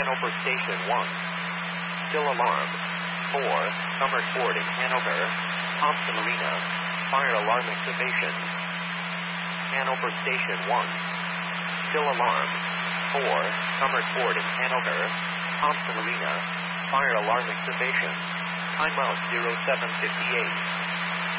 Hanover Station 1. Still alarm. 4. Summer Ford in Hanover. Thompson Arena. Fire alarm activation. Hanover Station 1. Still alarm. 4. Summer Ford in Hanover. Thompson Arena. Fire alarm activation. Timeout 0758.